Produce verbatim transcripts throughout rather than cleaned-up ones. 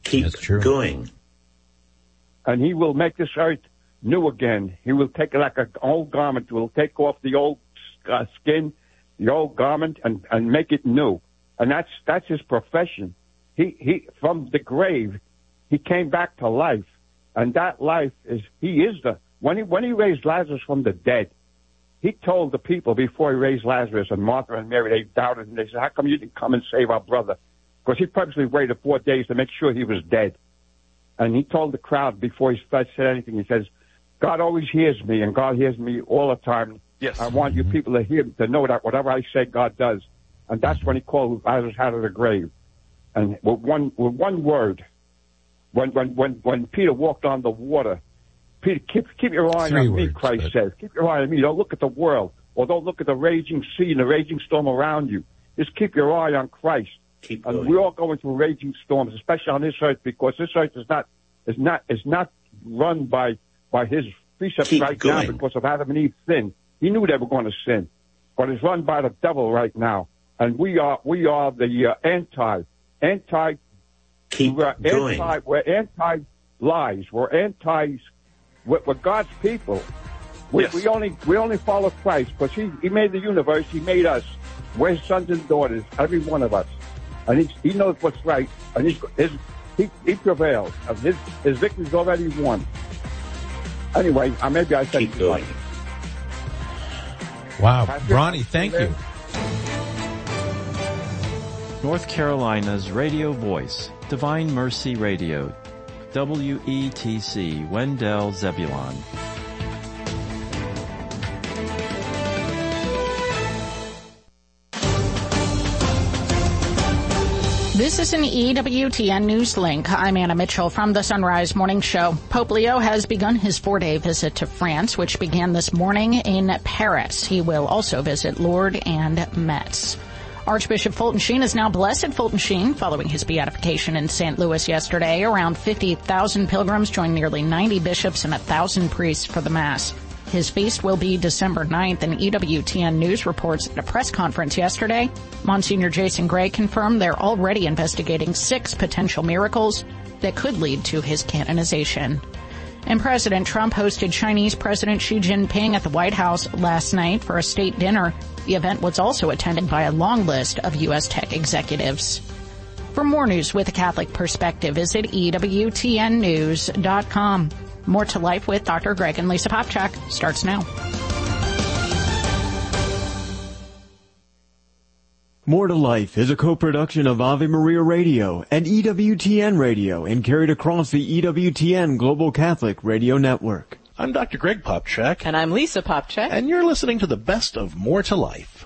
keep That's true. going. And he will make this earth new again. He will take it like an old garment. He will take off the old uh, skin, the old garment, and, and make it new. And that's that's his profession. He he from the grave, he came back to life, and that life is he is the when he when he raised Lazarus from the dead. He told the people before he raised Lazarus, and Martha and Mary, they doubted, and they said, "How come you didn't come and save our brother?" Because he purposely waited four days to make sure he was dead. And he told the crowd before he said anything, he says, "God always hears me, and God hears me all the time. Yes. I want you people to hear to know that whatever I say, God does." And that's when he called Lazarus out of the grave. And with one with one word, when when when when Peter walked on the water, Peter, keep keep your eye Three on me, words, Christ but... says. Keep your eye on me. Don't look at the world, or don't look at the raging sea and the raging storm around you. Just keep your eye on Christ. Keep and going. we're all going through raging storms, especially on this earth, because this earth is not is not is not run by by his precepts Keep right going. now because of Adam and Eve's sin. He knew they were going to sin, but it's run by the devil right now. And we are we are the uh, anti anti. Keep we're going. anti. We're anti lies. We're anti. We're, we're God's people. We, Yes. we only we only follow Christ because he he made the universe. He made us. We're his sons and daughters, every one of us, and he he knows what's right. And he's, his he he prevails. And his his victory's already won. Anyway, uh, maybe I said Keep too going. much. Wow. Pastor, Ronnie, thank you. North Carolina's radio voice, Divine Mercy Radio, W E T C, Wendell Zebulon. This is an E W T N News Link. I'm Anna Mitchell from the Sunrise Morning Show. Pope Leo has begun his four-day visit to France, which began this morning in Paris. He will also visit Lourdes and Metz. Archbishop Fulton Sheen is now blessed Fulton Sheen following his beatification in Saint Louis yesterday. Around fifty thousand pilgrims joined nearly ninety bishops and one thousand priests for the Mass. His feast will be December ninth, and E W T N News reports at a press conference yesterday, Monsignor Jason Gray confirmed they're already investigating six potential miracles that could lead to his canonization. And President Trump hosted Chinese President Xi Jinping at the White House last night for a state dinner. The event was also attended by a long list of U S tech executives. For more news with a Catholic perspective, visit E W T N news dot com. More to Life with Doctor Greg and Lisa Popchak starts now. More to Life is a co-production of Ave Maria Radio and E W T N Radio and carried across the E W T N Global Catholic Radio Network. I'm Doctor Greg Popchak. And I'm Lisa Popchak. And you're listening to the best of More to Life.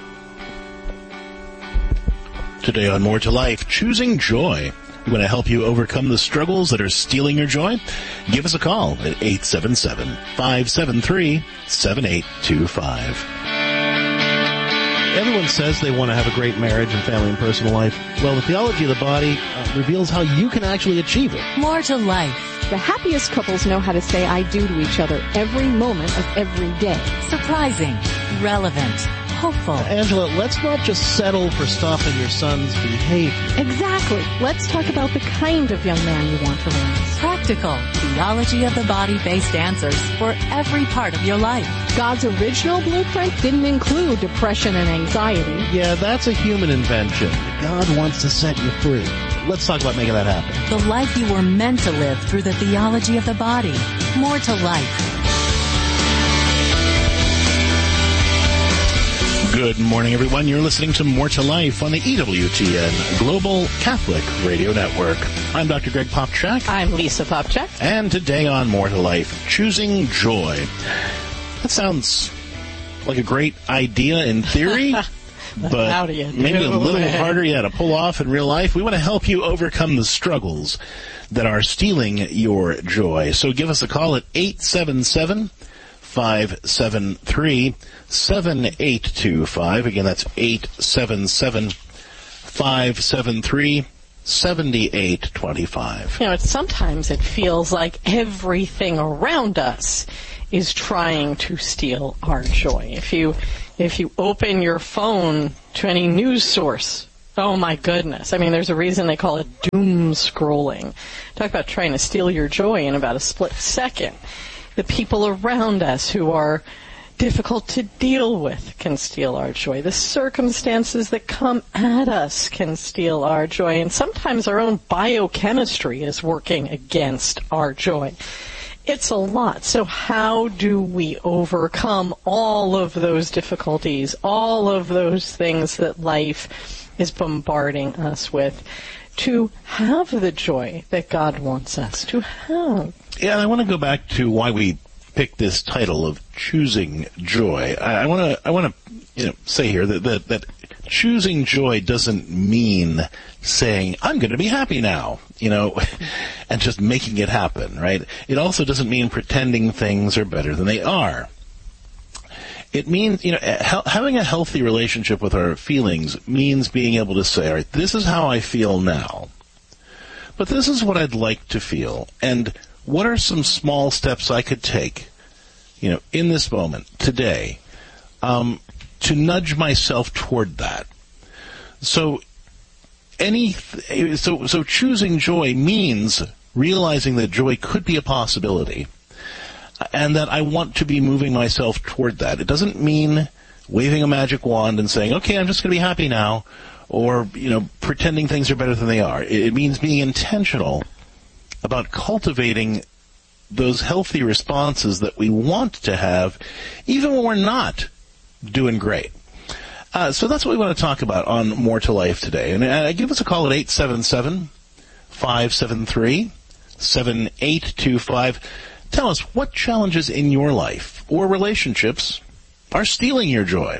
Today on More to Life, choosing joy. We want to help you overcome the struggles that are stealing your joy. Give us a call at eight seven seven, five seven three, seven eight two five. Everyone says they want to have a great marriage and family and personal life. Well, the theology of the body uh, reveals how you can actually achieve it. More to Life. The happiest couples know how to say I do to each other every moment of every day. Surprising, relevant, hopeful. Uh, Angela, let's not just settle for stopping your son's behavior. Exactly. Let's talk about the kind of young man you want to raise. Practical, theology of the body-based answers for every part of your life. God's original blueprint didn't include depression and anxiety. Yeah, that's a human invention. God wants to set you free. Let's talk about making that happen. The life you were meant to live through the theology of the body. More to Life. Good morning, everyone. You're listening to More to Life on the E W T N Global Catholic Radio Network. I'm Doctor Greg Popchak. I'm Lisa Popchak. And today on More to Life, choosing joy. That sounds like a great idea in theory, but How do you do maybe a little it? harder, yeah, to pull off in real life. We want to help you overcome the struggles that are stealing your joy. So give us a call at eight seven seven, five seven three, seven eight two five. Again, that's eight seven seven, five seven three, seven eight two five. You know, it's, sometimes it feels like everything around us is trying to steal our joy. If you if you open your phone to any news source Oh, my goodness. I mean, there's a reason they call it doom scrolling. Talk about trying to steal your joy in about a split second. The people around us who are difficult to deal with can steal our joy. The circumstances that come at us can steal our joy. And sometimes our own biochemistry is working against our joy. It's a lot. So how do we overcome all of those difficulties, all of those things that life is bombarding us with, to have the joy that God wants us to have? Yeah, I want to go back to why we picked this title of Choosing Joy. I want to I want to you know say here that, that that choosing joy doesn't mean saying I'm going to be happy now, you know, and just making it happen, right? It also doesn't mean pretending things are better than they are. It means, you know, ha- having a healthy relationship with our feelings means being able to say, all right, this is how I feel now, but this is what I'd like to feel, and what are some small steps I could take, you know, in this moment, today, um, to nudge myself toward that. So, any, so, so choosing joy means realizing that joy could be a possibility, and that I want to be moving myself toward that. It doesn't mean waving a magic wand and saying, okay, I'm just going to be happy now, or, you know, pretending things are better than they are. It means being intentional about cultivating those healthy responses that we want to have, even when we're not doing great. Uh, so that's what we want to talk about on More to Life today. And uh, give us a call at eight seven seven, five seven three, seven eight two five. Tell us what challenges in your life or relationships are stealing your joy.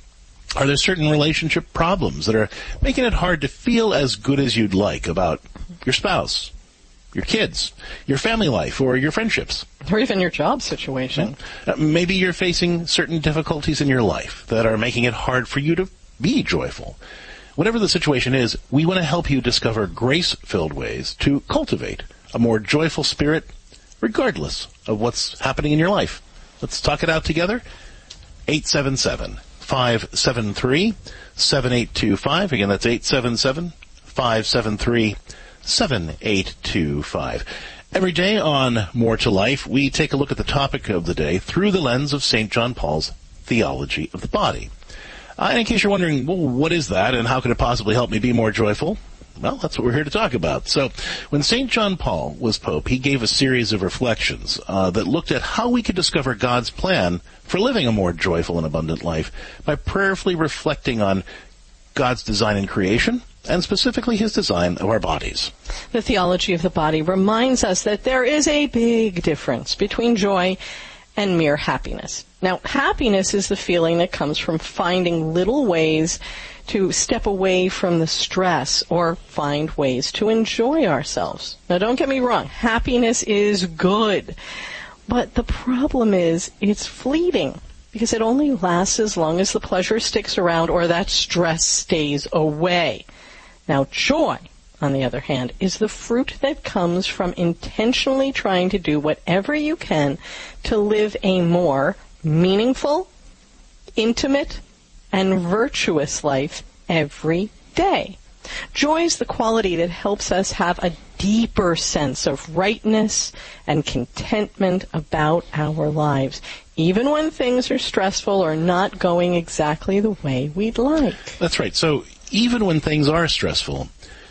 Are there certain relationship problems that are making it hard to feel as good as you'd like about your spouse, your kids, your family life, or your friendships? Or even your job situation. Uh, maybe you're facing certain difficulties in your life that are making it hard for you to be joyful. Whatever the situation is, we want to help you discover grace-filled ways to cultivate a more joyful spirit regardless of what's happening in your life. Let's talk it out together. eight seven seven, five seven three, seven eight two five. Again, that's eight seven seven, five seven three, seven eight two five. Every day on More to Life, we take a look at the topic of the day through the lens of Saint John Paul's theology of the body. Uh, and in case you're wondering, well, what is that and how could it possibly help me be more joyful? Well, that's what we're here to talk about. So, when Saint John Paul was Pope, he gave a series of reflections uh, that looked at how we could discover God's plan for living a more joyful and abundant life by prayerfully reflecting on God's design in creation, and specifically his design of our bodies. The theology of the body reminds us that there is a big difference between joy and mere happiness. Now, happiness is the feeling that comes from finding little ways to step away from the stress or find ways to enjoy ourselves. Now, don't get me wrong. Happiness is good. But the problem is it's fleeting because it only lasts as long as the pleasure sticks around or that stress stays away. Now, joy, on the other hand, is the fruit that comes from intentionally trying to do whatever you can to live a more meaningful, intimate, and virtuous life every day. Joy is the quality that helps us have a deeper sense of rightness and contentment about our lives, even when things are stressful or not going exactly the way we'd like. That's right. So even when things are stressful,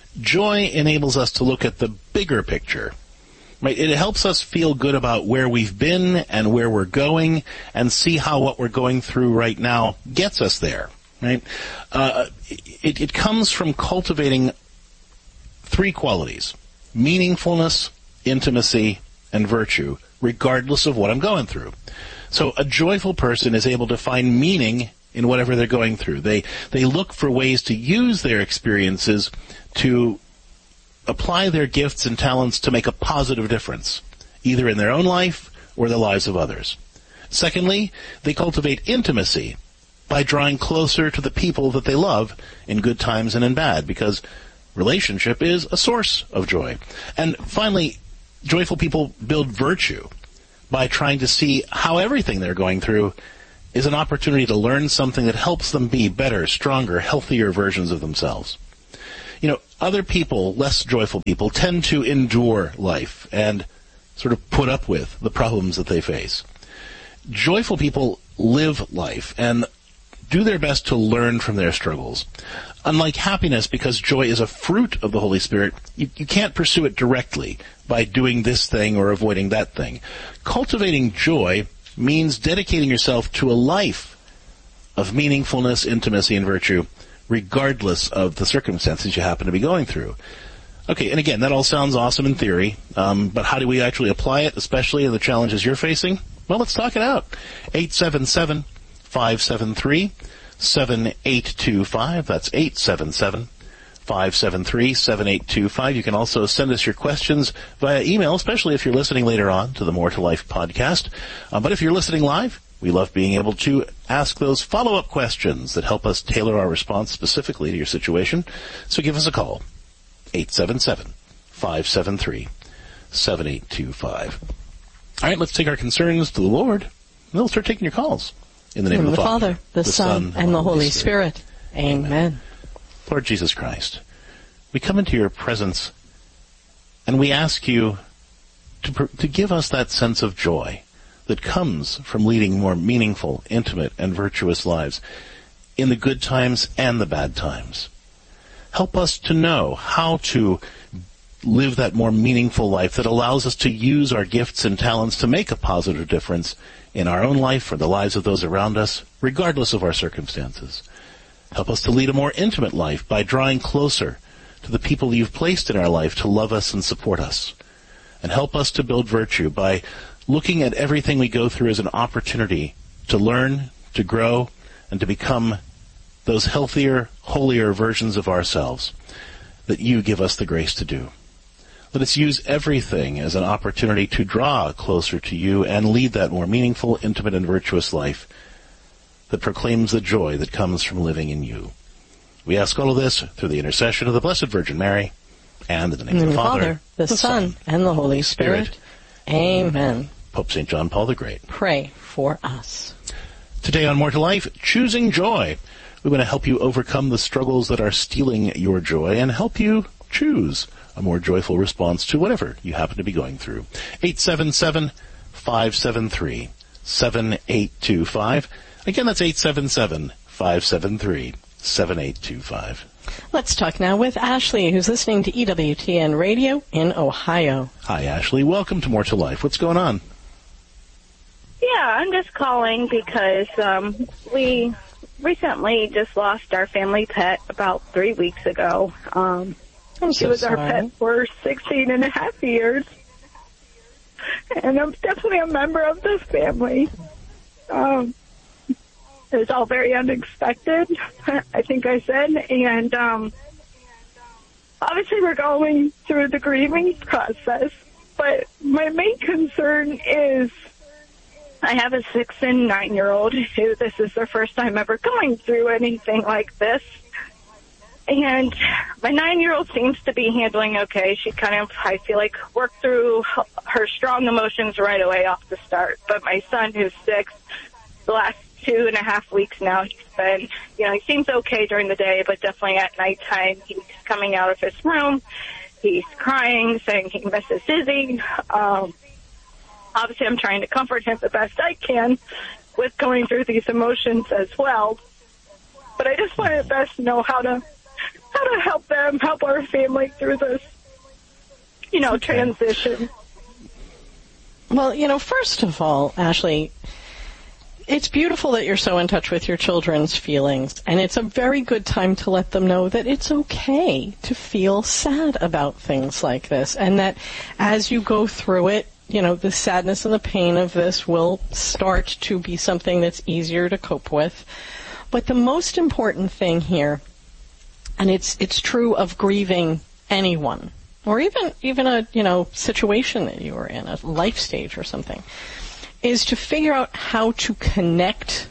joy enables us to look at the bigger picture. Right? It helps us feel good about where we've been and where we're going and see how what we're going through right now gets us there. Right? Uh, it, it comes from cultivating three qualities: meaningfulness, intimacy, and virtue, regardless of what I'm going through. So a joyful person is able to find meaning in whatever they're going through. They they look for ways to use their experiences to apply their gifts and talents to make a positive difference, either in their own life or the lives of others. Secondly, they cultivate intimacy by drawing closer to the people that they love in good times and in bad, because relationship is a source of joy. And finally, joyful people build virtue by trying to see how everything they're going through is an opportunity to learn something that helps them be better, stronger, healthier versions of themselves. other people, less joyful people, tend to endure life and sort of put up with the problems that they face. Joyful people live life and do their best to learn from their struggles. Unlike happiness, because joy is a fruit of the Holy Spirit, you, you can't pursue it directly by doing this thing or avoiding that thing. Cultivating joy means dedicating yourself to a life of meaningfulness, intimacy, and virtue, regardless of the circumstances you happen to be going through. Okay, and again, that all sounds awesome in theory, um, but how do we actually apply it, especially in the challenges you're facing? Well, let's talk it out. eight seven seven, five seven three, seven eight two five. That's eight seven seven, five seven three, seven eight two five. You can also send us your questions via email, especially if you're listening later on to the More to Life podcast. Uh, but if you're listening live, we love being able to ask those follow-up questions that help us tailor our response specifically to your situation. So give us a call, eight seven seven, five seven three, seven eight two five. All right, let's take our concerns to the Lord, and then we'll start taking your calls. In the name In of the, the Father, Father, the, the Son, Son, and the Holy Spirit. Spirit. Amen. Amen. Lord Jesus Christ, we come into your presence, and we ask you to, to give us that sense of joy that comes from leading more meaningful, intimate, and virtuous lives in the good times and the bad times. Help us to know how to live that more meaningful life that allows us to use our gifts and talents to make a positive difference in our own life or the lives of those around us, regardless of our circumstances. Help us to lead a more intimate life by drawing closer to the people you've placed in our life to love us and support us. And help us to build virtue by looking at everything we go through as an opportunity to learn, to grow, and to become those healthier, holier versions of ourselves that you give us the grace to do. Let us use everything as an opportunity to draw closer to you and lead that more meaningful, intimate, and virtuous life that proclaims the joy that comes from living in you. We ask all of this through the intercession of the Blessed Virgin Mary and in the name in of the, the Father, Father, the, the Son, Son, and the Holy Spirit. Spirit. Amen. Pope Saint John Paul the Great, pray for us. Today on More to Life, choosing joy. We want to help you overcome the struggles that are stealing your joy and help you choose a more joyful response to whatever you happen to be going through. eight seven seven, five seven three, seven eight two five. Again, that's eight seven seven, five seven three, seven eight two five. Let's talk now with Ashley, who's listening to E W T N Radio in Ohio. Hi, Ashley. Welcome to More to Life. What's going on? Yeah, I'm just calling because um, we recently just lost our family pet about three weeks ago. Um, I'm she so was sorry. our pet for sixteen and a half years. And I'm definitely a member of the family. Um, it was all very unexpected, I think I said. And um, obviously we're going through the grieving process. But my main concern is I have a six and nine-year-old who this is their first time ever going through anything like this. And my nine-year-old seems to be handling okay. She kind of, I feel like, worked through her strong emotions right away off the start. But my son, who's six, the last two and a half weeks now, he's been, you know, he seems okay during the day, but definitely at nighttime, he's coming out of his room. He's crying, saying he misses Izzy. Um, obviously, I'm trying to comfort him the best I can with going through these emotions as well. But I just want to best know how to how to help them, help our family through this, you know, okay. transition. Well, you know, first of all, Ashley, it's beautiful that you're so in touch with your children's feelings, and it's a very good time to let them know that it's okay to feel sad about things like this, and that as you go through it, you know, the sadness and the pain of this will start to be something that's easier to cope with. But the most important thing here, and it's it's true of grieving anyone, or even even a, you know, situation that you were in, a life stage or something, is to figure out how to connect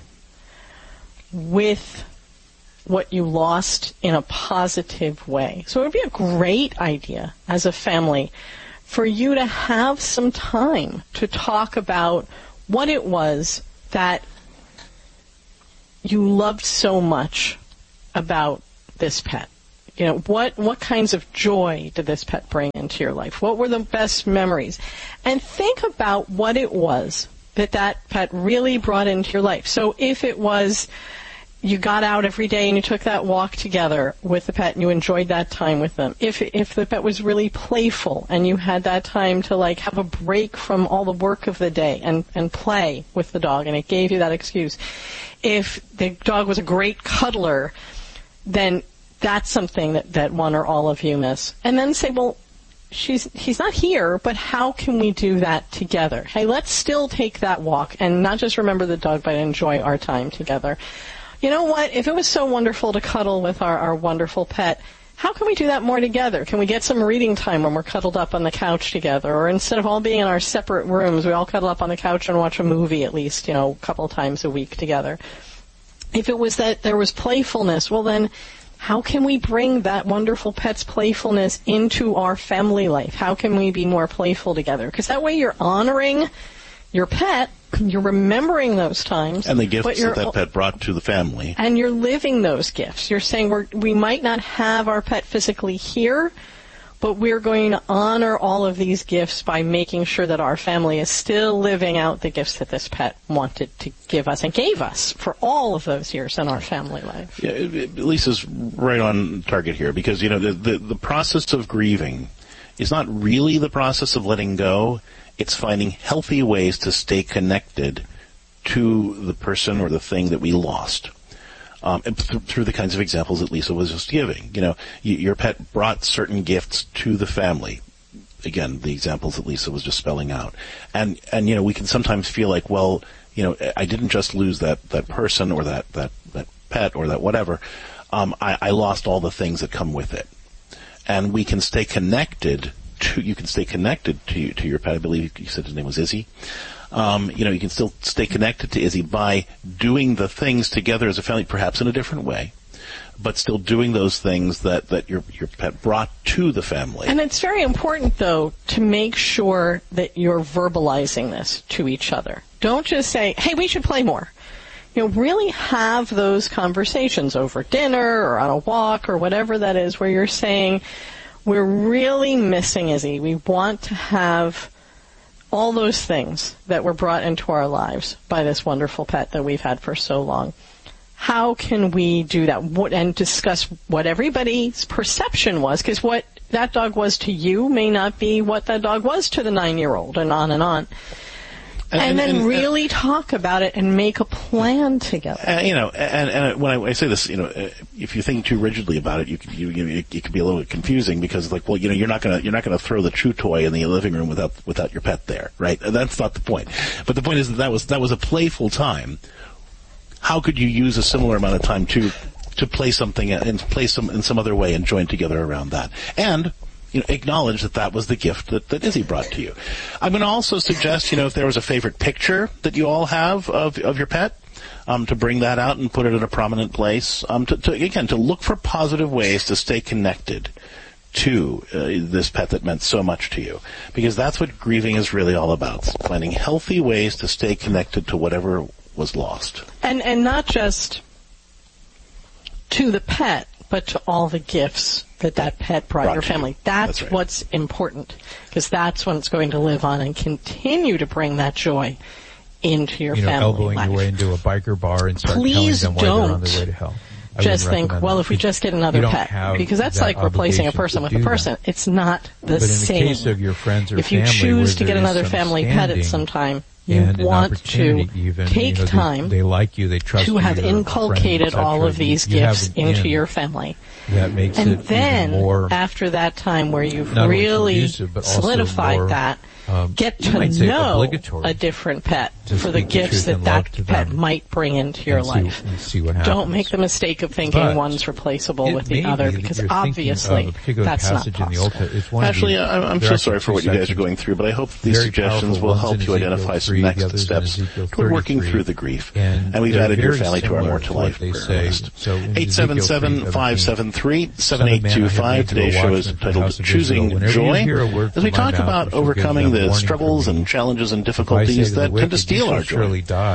with what you lost in a positive way. So it would be a great idea as a family for you to have some time to talk about what it was that you loved so much about this pet. You know, what, what kinds of joy did this pet bring into your life? What were the best memories? And think about what it was that that pet really brought into your life. So if it was you got out every day and you took that walk together with the pet and you enjoyed that time with them. If if the pet was really playful and you had that time to like have a break from all the work of the day and, and play with the dog and it gave you that excuse. If the dog was a great cuddler, then that's something that, that one or all of you miss. And then say, well, she's he's not here, but how can we do that together? Hey, let's still take that walk and not just remember the dog, but enjoy our time together. You know what? If it was so wonderful to cuddle with our, our wonderful pet, how can we do that more together? Can we get some reading time when we're cuddled up on the couch together? Or instead of all being in our separate rooms, we all cuddle up on the couch and watch a movie at least, you know, a couple of times a week together. If it was that there was playfulness, well then, how can we bring that wonderful pet's playfulness into our family life? How can we be more playful together? Because that way you're honoring your pet, you're remembering those times. And the gifts that that pet brought to the family. And you're living those gifts. You're saying we're, we might not have our pet physically here, but we're going to honor all of these gifts by making sure that our family is still living out the gifts that this pet wanted to give us and gave us for all of those years in our family life. Yeah, Lisa's right on target here because, you know, the, the, the process of grieving is not really the process of letting go. It's finding healthy ways to stay connected to the person or the thing that we lost. Um, and th- through the kinds of examples that Lisa was just giving. You know, y- your pet brought certain gifts to the family. Again, the examples that Lisa was just spelling out. And, and, you know, we can sometimes feel like, well, you know, I didn't just lose that, that person or that, that, that pet or that whatever. Um, I, I lost all the things that come with it. And we can stay connected to, you can stay connected to, to your pet. I believe you said his name was Izzy. Um, you know, you can still stay connected to Izzy by doing the things together as a family, perhaps in a different way, but still doing those things that, that your, your pet brought to the family. And it's very important, though, to make sure that you're verbalizing this to each other. Don't just say, hey, we should play more. You know, really have those conversations over dinner or on a walk or whatever that is where you're saying, we're really missing Izzy. We want to have all those things that were brought into our lives by this wonderful pet that we've had for so long. How can we do that? What, and discuss what everybody's perception was, because what that dog was to you may not be what that dog was to the nine-year-old, and on and on. And, and, and then and, really and, talk about it and make a plan together. Uh, you know, and, and when I, I say this, you know, uh, if you think too rigidly about it, you can, you, you, it, it can be a little bit confusing because, like, well, you know, you're not gonna you're not gonna throw the chew toy in the living room without without your pet there, right? That's not the point. But the point is that that was that was a playful time. How could you use a similar amount of time to to play something and play some in some other way and join together around that? And you know, acknowledge that that was the gift that, that Izzy brought to you. I'm going to also suggest, you know, if there was a favorite picture that you all have of, of your pet, um, to bring that out and put it in a prominent place. Um, to, to, again, to look for positive ways to stay connected to uh, this pet that meant so much to you. Because that's what grieving is really all about. Finding healthy ways to stay connected to whatever was lost. And, and not just to the pet, but to all the gifts that that pet brought, brought your family. That's, that's right. What's important, because that's when it's going to live on and continue to bring that joy into your you know, family elbowing life. your way into a biker bar and start Please telling them why don't they're on their way to hell. I just think, well, if we just get another pet, because that's that like replacing a person with a person. That. It's not the but same. But in the case of your friends or if you family, choose to get another family pet at some time, you want to even, take you know, time they, they like you, they trust to you, have inculcated all of these you, you gifts into in. your family. That makes and it then, even more, after that time where you've not really but solidified more, that, um, get to know a different pet for the gifts that that pet them. might bring into your see, life. See what Don't make the mistake of thinking but one's replaceable with the other, because obviously that's not possible. Actually, I'm, I'm so sorry for what you guys are going through, but I hope these suggestions will help you identify some next steps toward working through the grief. And, and we've added your family to our More to Life prayer list. So eight seven seven, five seven three, seven eight two five. Today's show is titled Choosing Joy. As we talk about overcoming the struggles and challenges and difficulties that tend to steal our joy.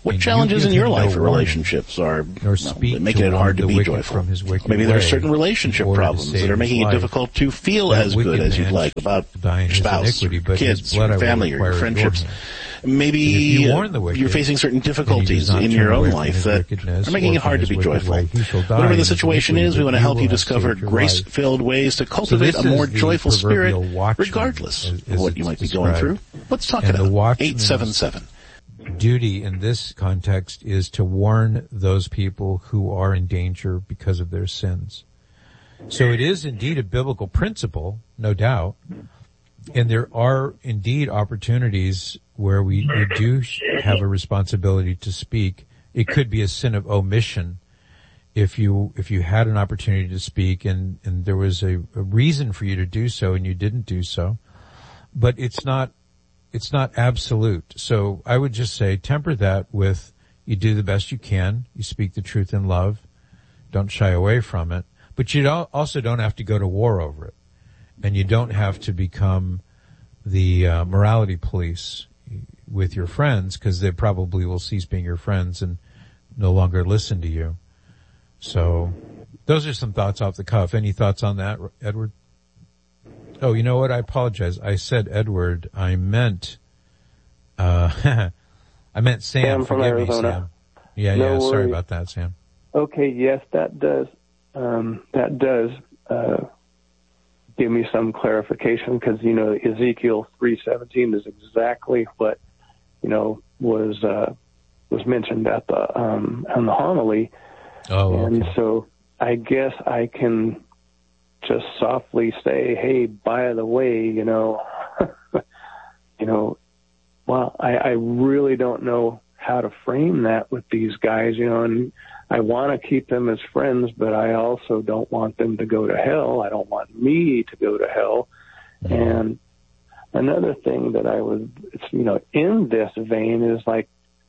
What challenges in your life or relationships are well, making it hard to be joyful? Maybe there are certain relationship problems that are making it difficult to feel as good as you'd like about your spouse, or kids, or family, or your friendships. Maybe you're facing certain difficulties in your own life that are making it hard to be joyful. Whatever the situation is, we want to help you discover grace-filled ways to cultivate a more joyful spirit regardless of what you might be going through. Let's talk it out. eight seven seven. Duty in this context is to warn those people who are in danger because of their sins. So it is indeed a biblical principle, no doubt, and there are indeed opportunities where we, we do have a responsibility to speak. It could be a sin of omission if you if you had an opportunity to speak and, and there was a, a reason for you to do so and you didn't do so. But it's not It's not absolute. So I would just say temper that with you do the best you can. You speak the truth in love. Don't shy away from it. But you don't, also don't have to go to war over it. And you don't have to become the uh, morality police with your friends because they probably will cease being your friends and no longer listen to you. So those are some thoughts off the cuff. Any thoughts on that, Edward? Oh, you know what? I apologize. I said Edward. I meant, uh, I meant Sam. Sam from Forgive Arizona. Me, Sam. Yeah, no yeah. worries. Sorry about that, Sam. Okay. Yes, that does, um, that does, uh, give me some clarification because, you know, Ezekiel three seventeen is exactly what, you know, was, uh, was mentioned at the, um, on the homily. Oh, and okay. so I guess I can just softly say, hey, by the way, you know, you know, well, I, I really don't know how to frame that with these guys, you know, and I want to keep them as friends, but I also don't want them to go to hell. I don't want me to go to hell. Mm-hmm. And another thing that I would, it's, you know, in this vein is like,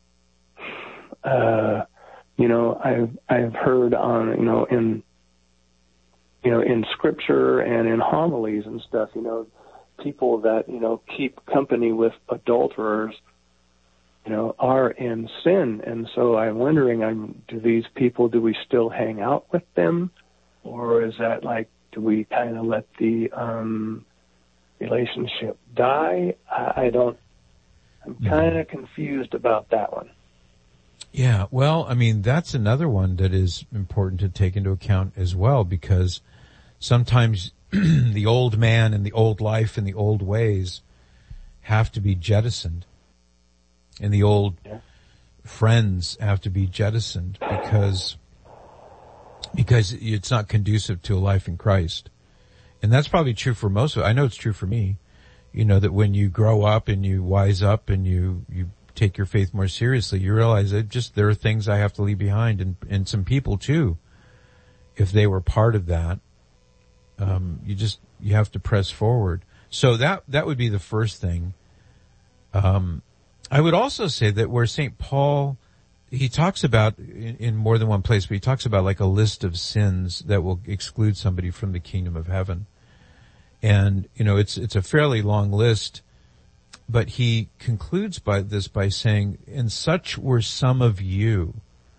uh, you know, I've, I've heard on, you know, in, you know, in scripture and in homilies and stuff, you know, people that, you know, keep company with adulterers, you know, are in sin. And so I'm wondering, I'm, do these people, do we still hang out with them? Or is that like, do we kind of let the um, relationship die? I, I don't, I'm kind of confused about that one. Yeah, well, I mean, that's another one that is important to take into account as well, because sometimes the old man and the old life and the old ways have to be jettisoned. And the old yeah. friends have to be jettisoned because, because it's not conducive to a life in Christ. And that's probably true for most of it. I know it's true for me. You know, that when you grow up and you wise up and you, you take your faith more seriously, you realize that just there are things I have to leave behind, and, and some people too, if they were part of that. Um, you just, you have to press forward. So that, that would be the first thing. Um, I would also say that where Saint Paul, he talks about in, in more than one place, but he talks about like a list of sins that will exclude somebody from the kingdom of heaven. And, you know, it's, it's a fairly long list, but he concludes by this by saying, and such were some of you.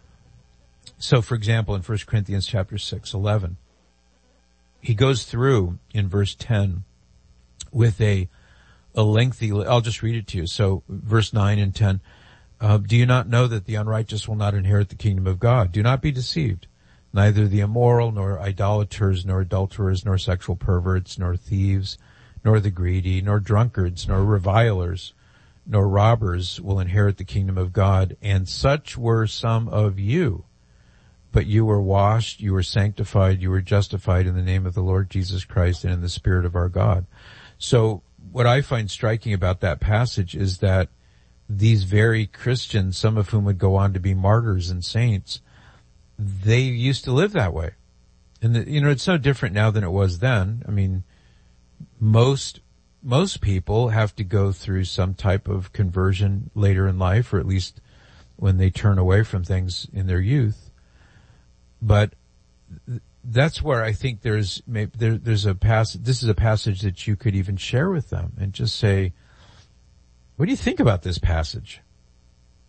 So for example, in First Corinthians chapter six, eleven, he goes through in verse ten with a, a lengthy, I'll just read it to you. So verse nine and ten, uh, do you not know that the unrighteous will not inherit the kingdom of God? Do not be deceived. Neither the immoral, nor idolaters, nor adulterers, nor sexual perverts, nor thieves, nor the greedy, nor drunkards, nor revilers, nor robbers will inherit the kingdom of God. And such were some of you. But you were washed, you were sanctified, you were justified in the name of the Lord Jesus Christ and in the Spirit of our God. So what I find striking about that passage is that these very Christians, some of whom would go on to be martyrs and saints, they used to live that way. And, the, you know, it's no different now than it was then. I mean, most, most people have to go through some type of conversion later in life, or at least when they turn away from things in their youth. But that's where I think there's, maybe there, there's a passage, this is a passage that you could even share with them and just say, what do you think about this passage?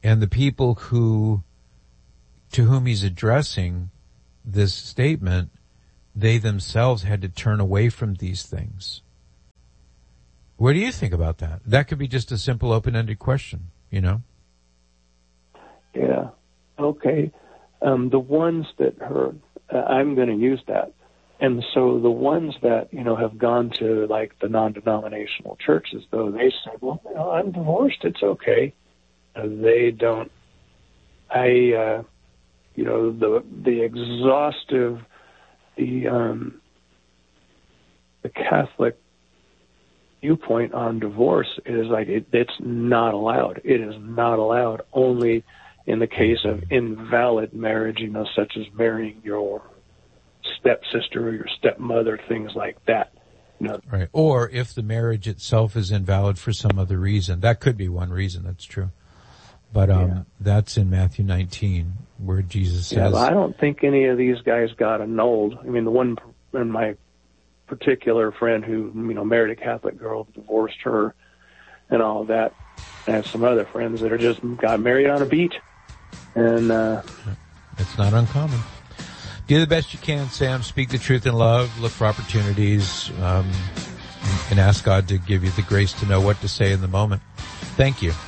And the people who, to whom he's addressing this statement, they themselves had to turn away from these things. What do you think about that? That could be just a simple open-ended question, you know? Yeah. Okay. Um, the ones that heard, uh, I'm going to use that. And so the ones that, you know, have gone to, like, the non-denominational churches, though, they say, well, you know, I'm divorced, it's okay. Uh, they don't, I, uh, you know, the the exhaustive, the um, the Catholic viewpoint on divorce is like, it, it's not allowed. It is not allowed only in the case of invalid marriage, you know, such as marrying your stepsister or your stepmother, things like that. You know, right. Or if the marriage itself is invalid for some other reason. That could be one reason, that's true. But um, yeah. That's in Matthew nineteen, where Jesus says... Yeah, but I don't think any of these guys got annulled. I mean, the one in my particular friend who, you know, married a Catholic girl, divorced her, and all of that. I have some other friends that are just got married on a beach. And uh, it's not uncommon. Do the best you can, Sam. Speak the truth in love. Look for opportunities, um, and ask God to give you the grace to know what to say in the moment. Thank you.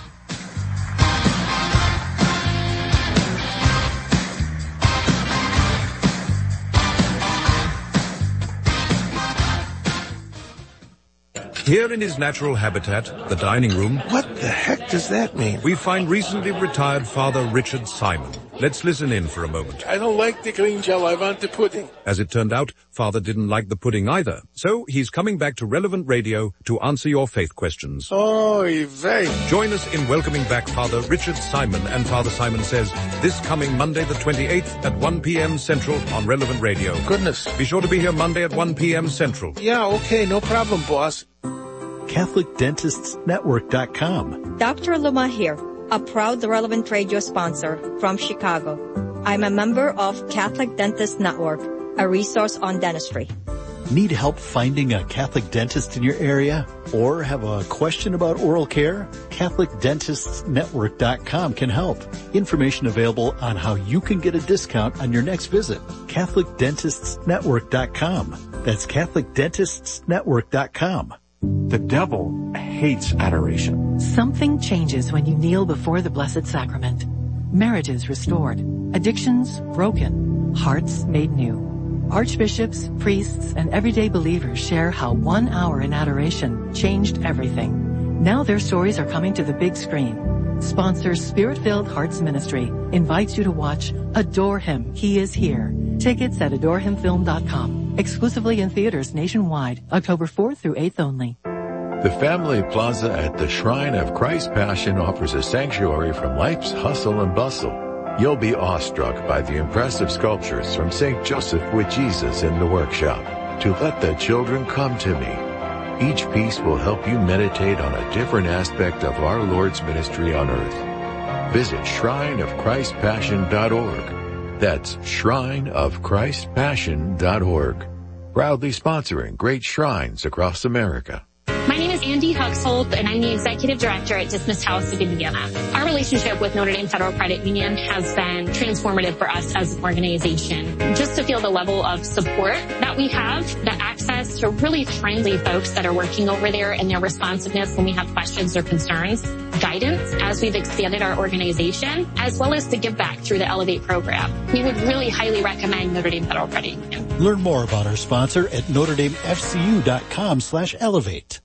Here in his natural habitat, the dining room... What the heck does that mean? We find recently retired Father Richard Simon. Let's listen in for a moment. I don't like the green jello. I want the pudding. As it turned out, Father didn't like the pudding either. So he's coming back to Relevant Radio to answer your faith questions. Oh, vey. Join us in welcoming back Father Richard Simon and Father Simon Says this coming Monday the twenty-eighth at one p.m. Central on Relevant Radio. Goodness. Be sure to be here Monday at one p.m. Central. Yeah, okay, no problem, boss. Catholic Dentists Network dot com. Doctor Luma here, a proud Relevant Radio sponsor from Chicago. I'm a member of Catholic Dentists Network, a resource on dentistry. Need help finding a Catholic dentist in your area? Or have a question about oral care? Catholic Dentists Network dot com can help. Information available on how you can get a discount on your next visit. Catholic Dentists Network dot com. That's Catholic Dentists Network dot com. The devil hates adoration. Something changes when you kneel before the Blessed Sacrament. Marriages restored, addictions broken, hearts made new. Archbishops, priests, and everyday believers share how one hour in adoration changed everything. Now their stories are coming to the big screen. Sponsor Spirit-Filled Hearts Ministry invites you to watch Adore Him, He Is Here. Tickets at adore him film dot com. Exclusively in theaters nationwide, October fourth through eighth only. The Family Plaza at the Shrine of Christ Passion offers a sanctuary from life's hustle and bustle. You'll be awestruck by the impressive sculptures from Saint Joseph with Jesus in the workshop. To Let the Children Come to Me. Each piece will help you meditate on a different aspect of our Lord's ministry on earth. Visit shrine of christ passion dot org. That's shrine of christ passion dot org. Proudly sponsoring great shrines across America. My name is Andy Huxhold, and I'm the Executive Director at Dismissed House of Indiana. Our relationship with Notre Dame Federal Credit Union has been transformative for us as an organization. Just to feel the level of support that we have, the access to really friendly folks that are working over there and their responsiveness when we have questions or concerns, guidance as we've expanded our organization, as well as to give back through the Elevate program. We would really highly recommend Notre Dame Federal Credit Union. Learn more about our sponsor at notre dame f c u dot com slash elevate.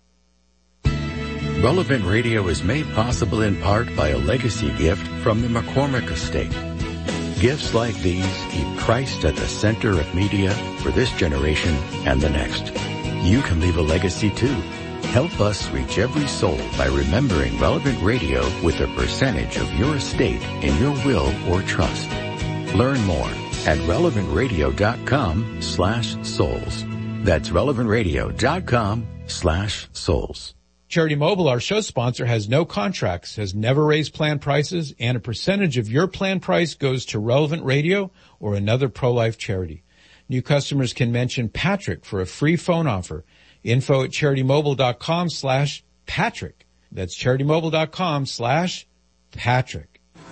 Relevant Radio is made possible in part by a legacy gift from the McCormick Estate. Gifts like these keep Christ at the center of media for this generation and the next. You can leave a legacy too. Help us reach every soul by remembering Relevant Radio with a percentage of your estate in your will or trust. Learn more at relevant radio dot com slash souls. That's relevant radio dot com slash souls. Charity Mobile, our show sponsor, has no contracts, has never raised plan prices, and a percentage of your plan price goes to Relevant Radio or another pro-life charity. New customers can mention Patrick for a free phone offer. Info at charity mobile dot com slash Patrick. That's charity mobile dot com slash Patrick.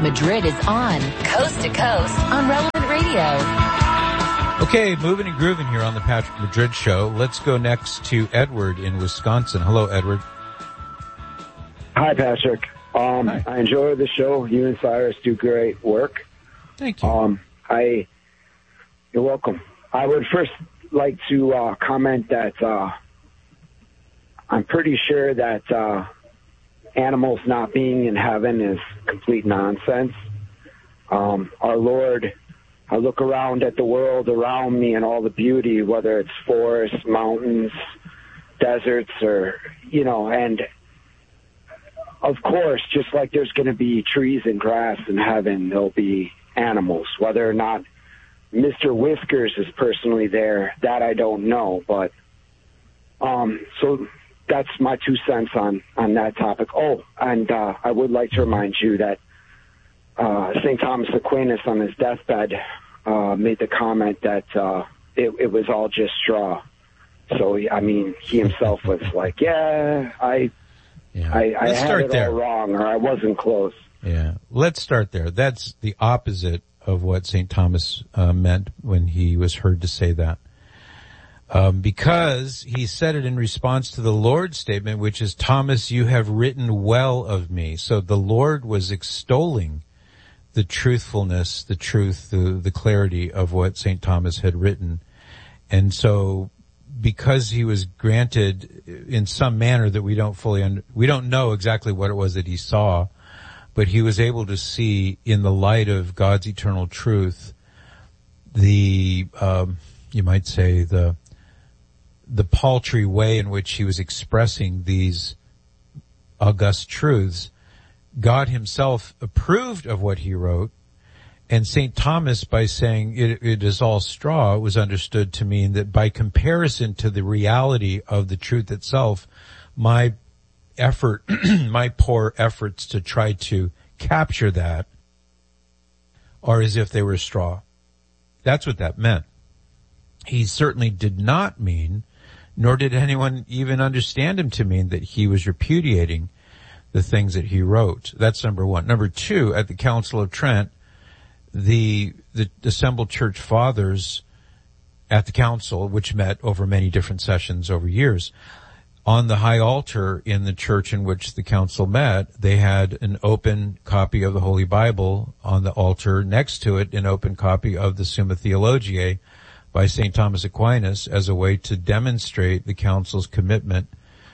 Madrid is on, coast to coast, on Relevant Radio. Okay, moving and grooving here on the Patrick Madrid Show. Let's go next to Edward in Wisconsin. Hello, Edward. Hi, Patrick. Um, Hi. I enjoy the show. You and Cyrus do great work. Thank you. Um, I, you're welcome. I would first like to uh, comment that uh, I'm pretty sure that uh, animals not being in heaven is complete nonsense. Um, our Lord, I look around at the world around me and all the beauty, whether it's forests, mountains, deserts, or, you know, and of course, just like there's going to be trees and grass in heaven, there'll be animals. Whether or not Mister Whiskers is personally there, that I don't know. But um, so that's my two cents on, on that topic. Oh, and uh, I would like to remind you that uh, Saint Thomas Aquinas on his deathbed uh, made the comment that uh, it, it was all just straw. So, I mean, he himself was like, yeah, I... Yeah. I, I Let's had start it there. all wrong, or I wasn't close. Yeah. Let's start there. That's the opposite of what Saint Thomas uh, meant when he was heard to say that. Um, because he said it in response to the Lord's statement, which is, Thomas, you have written well of me. So the Lord was extolling the truthfulness, the truth, the, the clarity of what Saint Thomas had written. And so because he was granted in some manner that we don't fully under, we don't know exactly what it was that he saw, but he was able to see in the light of God's eternal truth the um, you might say the the paltry way in which he was expressing these august truths. God himself approved of what he wrote. And Saint Thomas, by saying it, it is all straw, was understood to mean that by comparison to the reality of the truth itself, my effort, my poor efforts to try to capture that are as if they were straw. That's what that meant. He certainly did not mean, nor did anyone even understand him to mean, that he was repudiating the things that he wrote. That's number one. Number two, at the Council of Trent, The, the assembled church fathers at the council, which met over many different sessions over years, on the high altar in the church in which the council met, they had an open copy of the Holy Bible on the altar. Next to it, an open copy of the Summa Theologiae by Saint Thomas Aquinas as a way to demonstrate the council's commitment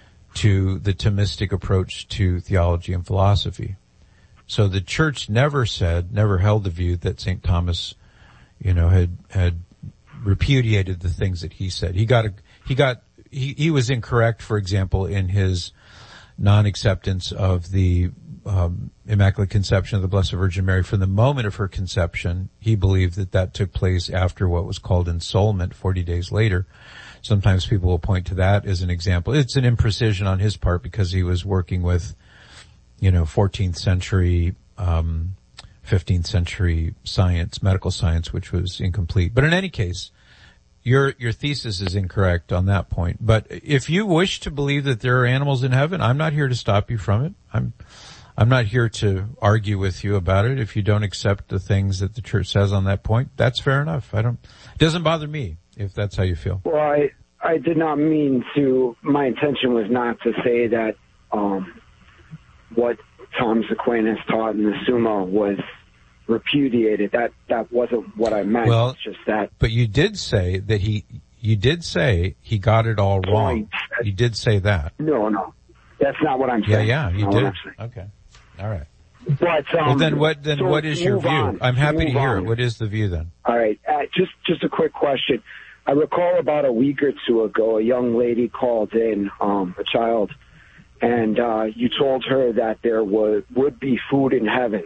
to the Thomistic approach to theology and philosophy. So the church never said, never held the view that Saint Thomas, you know, had, had repudiated the things that he said. He got a, he got, he, he was incorrect, for example, in his non-acceptance of the, um, Immaculate Conception of the Blessed Virgin Mary from the moment of her conception. He believed that that took place after what was called ensoulment, forty days later. Sometimes people will point to that as an example. It's an imprecision on his part because he was working with, you know, fourteenth century, um, fifteenth century science, medical science, which was incomplete. But in any case, your, your thesis is incorrect on that point. But if you wish to believe that there are animals in heaven, I'm not here to stop you from it. I'm, I'm not here to argue with you about it. If you don't accept the things that the church says on that point, that's fair enough. I don't, it doesn't bother me if that's how you feel. Well, I, I did not mean to, my intention was not to say that, um, what Thomas Aquinas taught in the Summa was repudiated. That that wasn't what I meant. Well, it's just that. But you did say that he, you did say he got it all wrong. You did say that. No, no, that's not what I'm saying. Yeah, yeah, you did. Okay, all right. But um, well, then what? Then so what is your view? On. I'm happy to hear on. it. What is the view then? All right, uh, just just a quick question. I recall about a week or two ago, a young lady called in, um, a child. And uh, you told her that there would, would be food in heaven.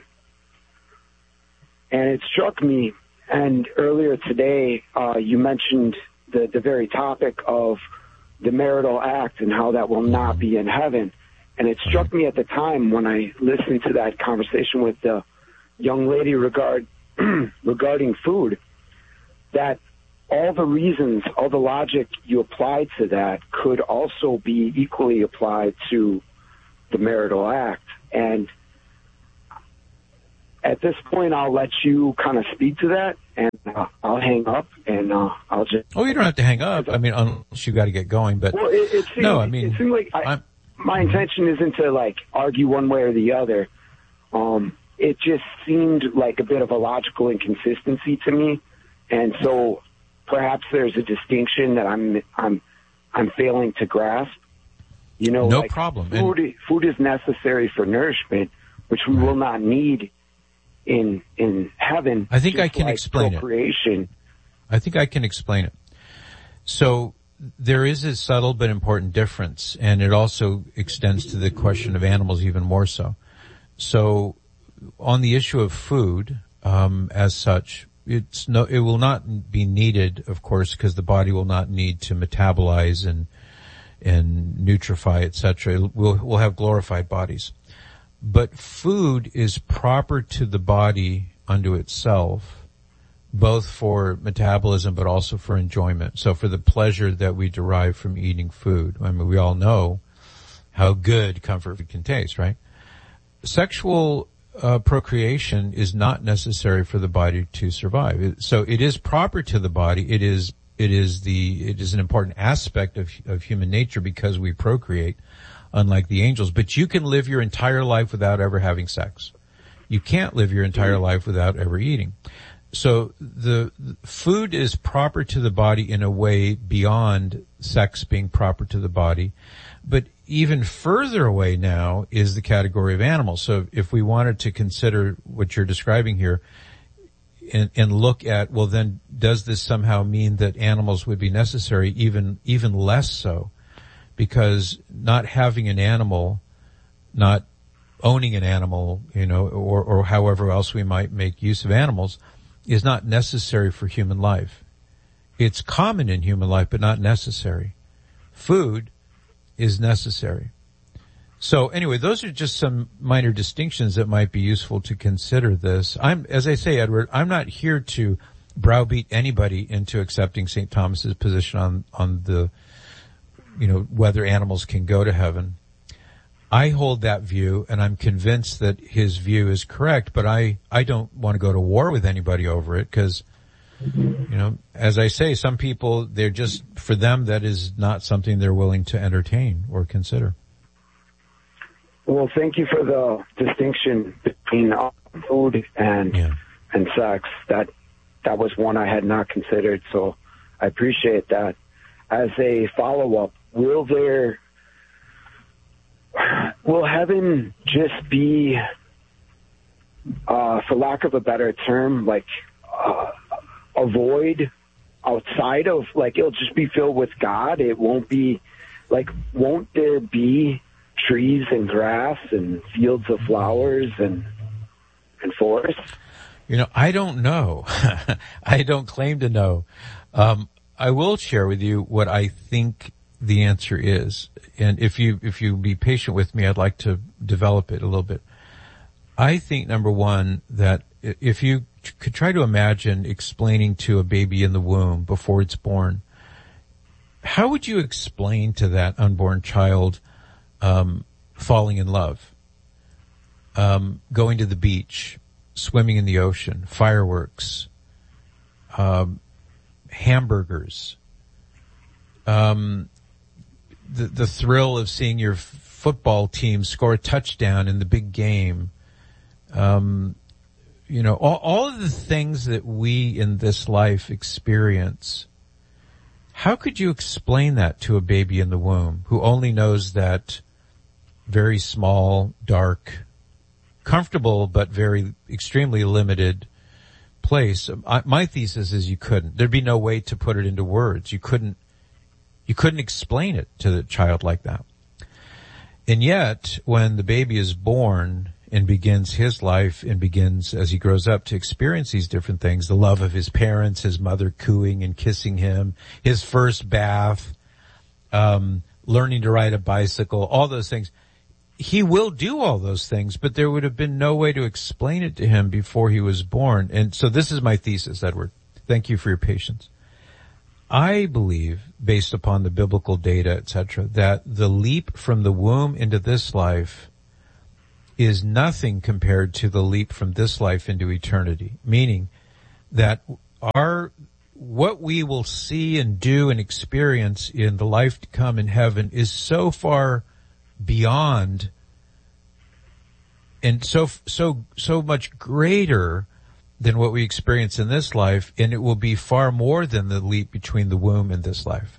And it struck me, and earlier today uh, you mentioned the, the very topic of the marital act and how that will not be in heaven. And it struck me at the time when I listened to that conversation with the young lady regard, regarding food, that all the reasons, all the logic you applied to that could also be equally applied to the marital act. And at this point, I'll let you kind of speak to that, and uh, I'll hang up, and uh, I'll just... Oh, you don't have to hang up. I mean, unless you got to get going, but... Well, it, it seems, no, I mean... It seems like I, my intention isn't to, like, argue one way or the other. Um, it just seemed like a bit of a logical inconsistency to me, and so perhaps there's a distinction that I'm I'm I'm failing to grasp. You know, no like problem. Food, and, food is necessary for nourishment, which we will not need in in heaven. I think I can like explain procreation. it. I think I can explain it. So there is a subtle but important difference, and it also extends to the question of animals even more so. So on the issue of food, um, as such, it's no, it will not be needed, of course, because the body will not need to metabolize and and nutrify, et cetera. We'll, we'll have glorified bodies. But food is proper to the body unto itself, both for metabolism but also for enjoyment. So for the pleasure that we derive from eating food. I mean, we all know how good comfort food can taste, right? Sexual uh, procreation is not necessary for the body to survive. So it is proper to the body. It is it is the it is an important aspect of of human nature because we procreate, unlike the angels. But you can live your entire life without ever having sex. You can't live your entire life without ever eating. So the, the food is proper to the body in a way beyond sex being proper to the body. But even further away now is the category of animals. So if we wanted to consider what you're describing here and, and look at, well, then does this somehow mean that animals would be necessary? Even, even less so. Because not having an animal, not owning an animal, you know, or, or however else we might make use of animals, is not necessary for human life. It's common in human life, but not necessary. Food is necessary. So anyway, those are just some minor distinctions that might be useful to consider this. I'm, as I say, Edward, I'm not here to browbeat anybody into accepting Saint Thomas's position on, on the, you know, whether animals can go to heaven. I hold that view, and I'm convinced that his view is correct, but I, I don't want to go to war with anybody over it because, you know, as I say, some people, they're just, for them, that is not something they're willing to entertain or consider. Well, thank you for the distinction between food and yeah. and sex. That that was one I had not considered, so I appreciate that. As a follow-up, will there, will heaven just be, uh, for lack of a better term, like uh, a void outside of, like, it'll just be filled with God? It won't be, like, won't there be trees and grass and fields of flowers and and forests? You know, I don't know. I don't claim to know. Um, I will share with you what I think the answer is. And if you, if you be patient with me, I'd like to develop it a little bit. I think, number one, that if you could try to imagine explaining to a baby in the womb before it's born, how would you explain to that unborn child, um, falling in love, um, going to the beach, swimming in the ocean, fireworks, um, hamburgers, um, the, the thrill of seeing your f- football team score a touchdown in the big game, um, you know, all, all of the things that we in this life experience. How could you explain that to a baby in the womb who only knows that very small, dark, comfortable, but very extremely limited place? My thesis is you couldn't. There'd be no way to put it into words. You couldn't, you couldn't explain it to the child like that. And yet, when the baby is born and begins his life and begins, as he grows up, to experience these different things, the love of his parents, his mother cooing and kissing him, his first bath, um, learning to ride a bicycle, all those things, he will do all those things, but there would have been no way to explain it to him before he was born. And so this is my thesis, Edward. Thank you for your patience. I believe, based upon the biblical data, et cetera, that the leap from the womb into this life is nothing compared to the leap from this life into eternity, meaning that our what we will see and do and experience in the life to come in heaven is so far beyond and so so so much greater than what we experience in this life, and it will be far more than the leap between the womb and this life.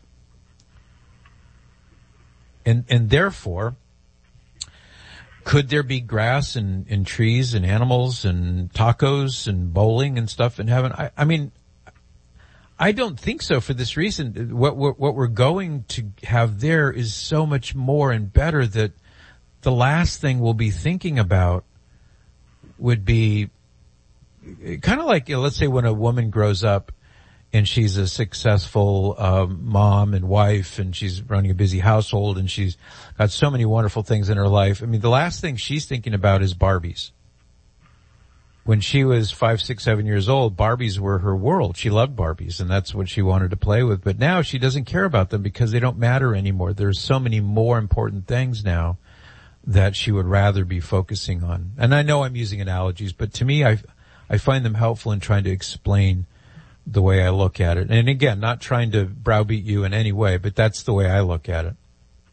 And and therefore, could there be grass and, and trees and animals and tacos and bowling and stuff in heaven? I, I mean, I don't think so for this reason. What, what, what we're going to have there is so much more and better that the last thing we'll be thinking about would be kind of like, you know, let's say when a woman grows up and she's a successful um, mom and wife, and she's running a busy household, and she's got so many wonderful things in her life. I mean, the last thing she's thinking about is Barbies. When she was five, six, seven years old, Barbies were her world. She loved Barbies, and that's what she wanted to play with. But now she doesn't care about them because they don't matter anymore. There's so many more important things now that she would rather be focusing on. And I know I'm using analogies, but to me, I, I find them helpful in trying to explain the way I look at it. And again, not trying to browbeat you in any way, but that's the way I look at it.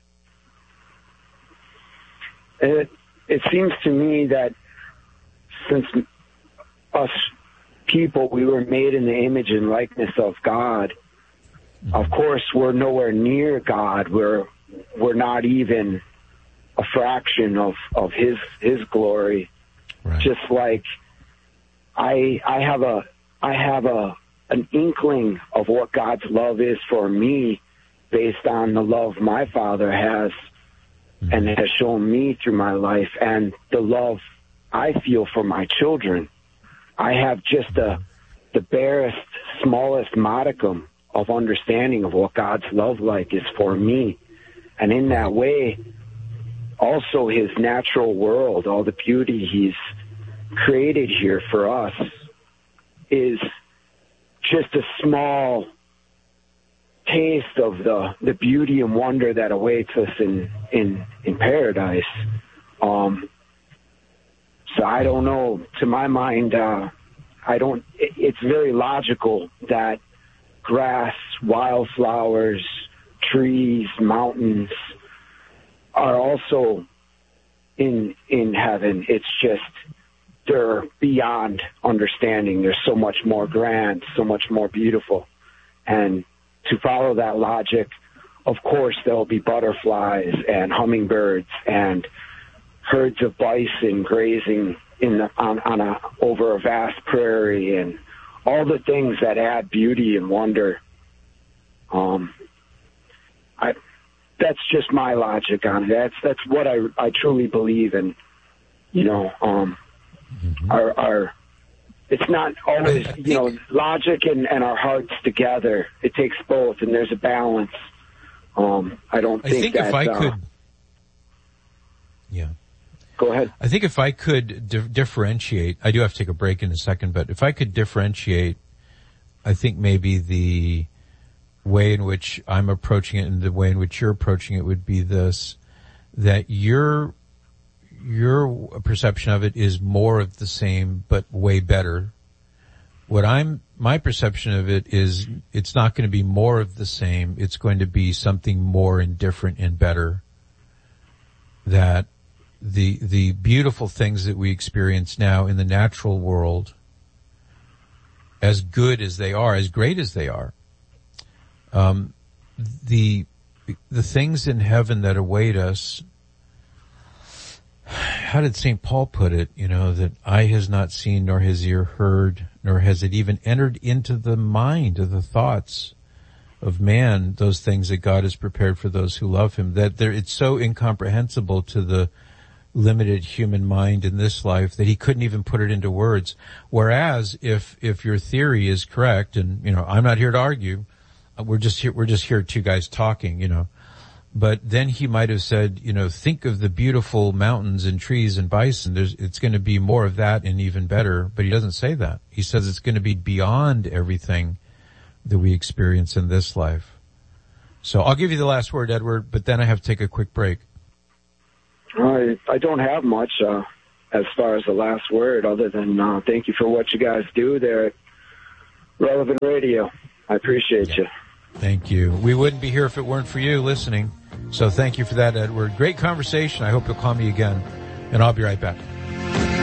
It, it seems to me that since us people, we were made in the image and likeness of God, mm-hmm. of course, we're nowhere near God. We're, we're not even a fraction of, of his, his glory. Right. Just like I, I have a, I have a, an inkling of what God's love is for me based on the love my Father has mm-hmm. and has shown me through my life, and the love I feel for my children. I have just a, the barest, smallest modicum of understanding of what God's love like is for me. And in that way, also his natural world, all the beauty he's created here for us, is just a small taste of the, the beauty and wonder that awaits us in, in, in paradise. Um, so I don't know, to my mind, uh, I don't, it, it's very logical that grass, wildflowers, trees, mountains are also in, in heaven. It's just, they're beyond understanding. They're so much more grand, so much more beautiful. And to follow that logic, of course, there'll be butterflies and hummingbirds and herds of bison grazing in the, on, on a, over a vast prairie, and all the things that add beauty and wonder. Um, I, that's just my logic on it. That's, that's what I, I truly believe in, you know, um, Mm-hmm. Our, our, it's not always, you know, logic and, and our hearts together. It takes both, and there's a balance. Um, I don't think, I think that, if I uh, could, yeah. Go ahead. I think if I could di- differentiate, I do have to take a break in a second, but if I could differentiate, I think maybe the way in which I'm approaching it and the way in which you're approaching it would be this, that you're your perception of it is more of the same, but way better. What I'm, my perception of it is it's not going to be more of the same. It's going to be something more and different and better. That the, the beautiful things that we experience now in the natural world, as good as they are, as great as they are, um, the, the things in heaven that await us, how did Saint Paul put it? You know, that eye has not seen, nor has ear heard, nor has it even entered into the mind of the thoughts of man, those things that God has prepared for those who love him, that there, it's so incomprehensible to the limited human mind in this life that he couldn't even put it into words. Whereas if, if your theory is correct, and, you know, I'm not here to argue, we're just here, we're just here two guys talking, you know, but then he might have said, you know, think of the beautiful mountains and trees and bison. There's, it's going to be more of that and even better. But he doesn't say that. He says it's going to be beyond everything that we experience in this life. So I'll give you the last word, Edward, but then I have to take a quick break. I, I don't have much uh, as far as the last word, other than uh, thank you for what you guys do there at Relevant Radio. I appreciate yeah. you. Thank you. We wouldn't be here if it weren't for you listening. So thank you for that, Edward. Great conversation. I hope you'll call me again, and I'll be right back.